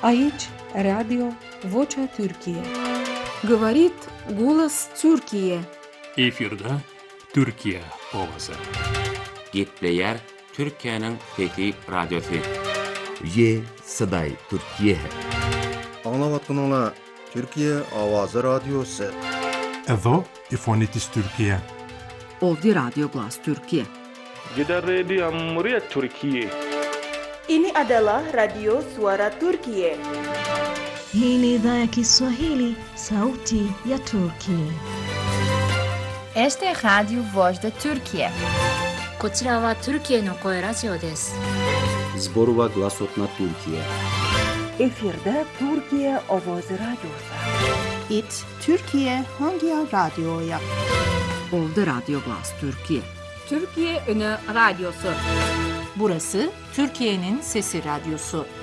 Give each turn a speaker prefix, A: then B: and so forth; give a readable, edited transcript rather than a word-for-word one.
A: Aici, Radio Vocea Türkiye.
B: Говорит голос Türkiye.
C: Efirde Türkiye ovozi.
D: Gepleyer Türkiye'nin fethi radyosu.
E: Ye Saday Türkiye.
F: Anlavatkanlar Türkiye Avazı Radyosu.
G: Edo İfonitis Türkiye.
H: Ovdje Radio Glas Türkiye.
I: Gidan rediyon muryar Türkiye.
J: Ini adalah Radio Suara Turkiye.
K: Hii ni idhaa ya Kiswahili, sauti ya Turkiye.
L: Este es Radio Voz de Türkiye.
M: こちらはトルキエの声ラジオです。
N: Zborova Glasotna Türkiye.
O: Efirde Türkiye Ovozi Radyosu.
P: It Türkiye Hangi Radyo'ya?
H: Ovdje Radio Glas Türkiye.
B: Türkiye Ünü Radyosu.
Q: Burası Türkiye'nin Sesi Radyosu.